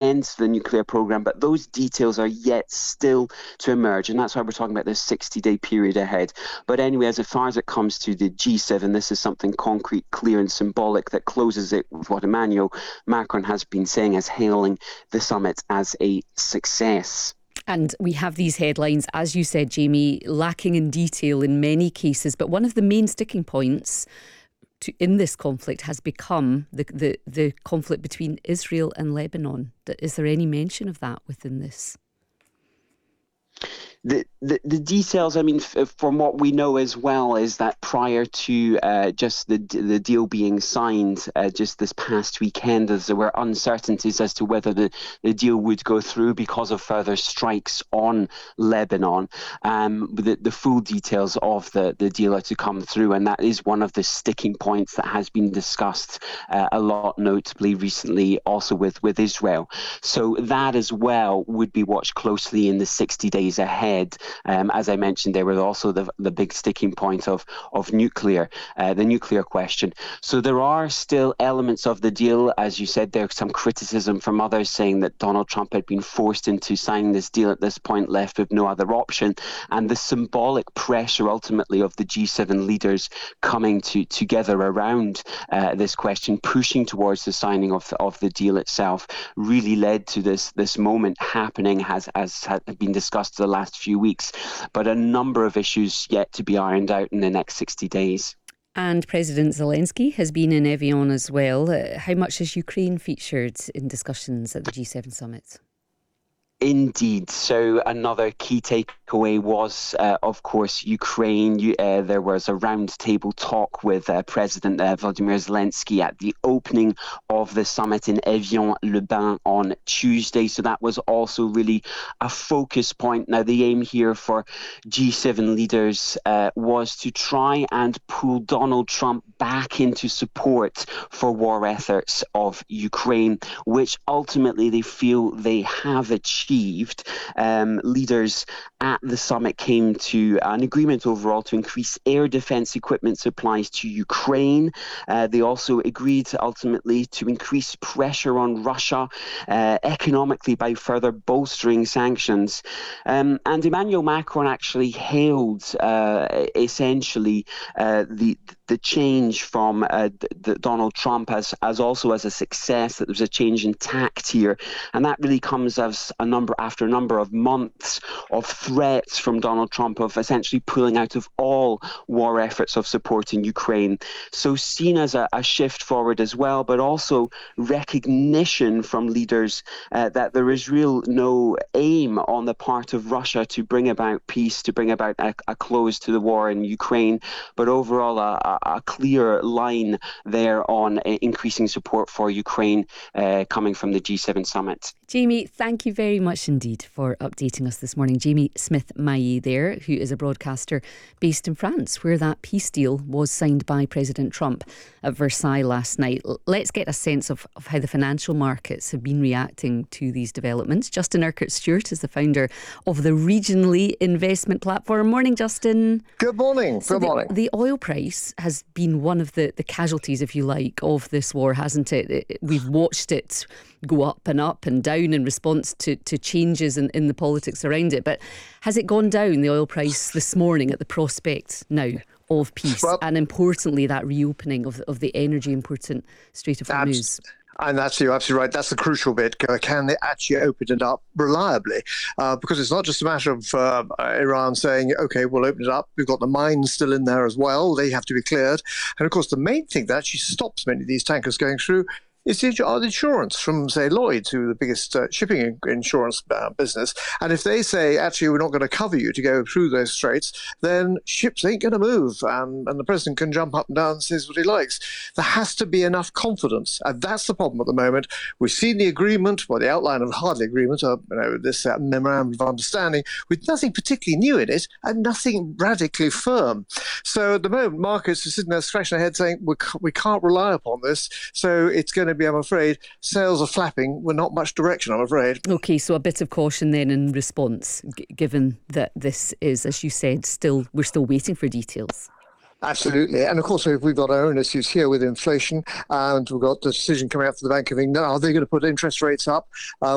end the nuclear program, but those details are yet still to emerge, and that's why we're talking about this 60-day period ahead. But anyway, as far as it comes to the G7, this is something concrete, clear and symbolic that closes it with what Emmanuel Macron has been saying as hailing the summit as a success. And we have these headlines, as you said, Jamie, lacking in detail in many cases. But one of the main sticking points in this conflict has become the conflict between Israel and Lebanon. Is there any mention of that within this? The details, I mean, from what we know as well, is that prior to just the deal being signed just this past weekend, there were uncertainties as to whether the deal would go through because of further strikes on Lebanon. The full details of the deal are to come through, and that is one of the sticking points that has been discussed a lot, notably recently, also with Israel. So that as well would be watched closely in the 60 days ahead. As I mentioned, there was also the big sticking point of nuclear, the nuclear question. So there are still elements of the deal. As you said, there's some criticism from others saying that Donald Trump had been forced into signing this deal at this point, left with no other option. And the symbolic pressure ultimately of the G7 leaders coming together around this question, pushing towards the signing of the deal itself, really led to this moment happening, as has been discussed the last few weeks, but a number of issues yet to be ironed out in the next 60 days. And President Zelensky has been in Evian as well. How much has Ukraine featured in discussions at the G7 summit? Indeed. So another key takeaway was, of course, Ukraine. There was a roundtable talk with President Volodymyr Zelensky at the opening of the summit in Evian-le-Bain on Tuesday. So that was also really a focus point. Now, the aim here for G7 leaders was to try and pull Donald Trump back into support for war efforts of Ukraine, which ultimately they feel they have achieved. Leaders at the summit came to an agreement overall to increase air defense equipment supplies to Ukraine. They also agreed ultimately to increase pressure on Russia economically by further bolstering sanctions. And Emmanuel Macron actually hailed essentially the change from Donald Trump as also as a success, that there's a change in tact here. And that really comes as after a number of months of threats from Donald Trump of essentially pulling out of all war efforts of supporting Ukraine. So seen as a shift forward as well, but also recognition from leaders that there is no aim on the part of Russia to bring about peace, to bring about a close to the war in Ukraine, but overall a clear line there on increasing support for Ukraine coming from the G7 summit. Jamie, thank you very much indeed for updating us this morning. Jamie Smith-Maillet there, who is a broadcaster based in France, where that peace deal was signed by President Trump at Versailles last night. Let's get a sense of how the financial markets have been reacting to these developments. Justin Urquhart-Stewart is the founder of the Regionally investment platform. Morning, Justin. Good morning. So Good morning. The oil price has been one of the casualties, if you like, of this war, hasn't it? We've watched it go up and down in response to changes in the politics around it. But has it gone down, the oil price, this morning at the prospect now of peace? And importantly, that reopening of the energy important Strait of Hormuz? And you're absolutely right. That's the crucial bit. Can they actually open it up reliably? Because it's not just a matter of Iran saying, OK, we'll open it up. We've got the mines still in there as well. They have to be cleared. And of course, the main thing that actually stops many of these tankers going through is the insurance from, say, Lloyd's, who are the biggest shipping insurance business. And if they say, actually, we're not going to cover you to go through those straits, then ships ain't going to move. And the president can jump up and down and says what he likes. There has to be enough confidence. And that's the problem at the moment. We've seen the agreement, the outline of hardly agreement, this memorandum of understanding, with nothing particularly new in it and nothing radically firm. So at the moment, markets are sitting there scratching their head saying, we can't rely upon this. So it's going to be, I'm afraid, sales are flapping with not much direction, I'm afraid. OK, so a bit of caution then in response, given that this is, as you said, we're still waiting for details. Absolutely. And of course, we've got our own issues here with inflation, and we've got the decision coming out from the Bank of England. Are they going to put interest rates up?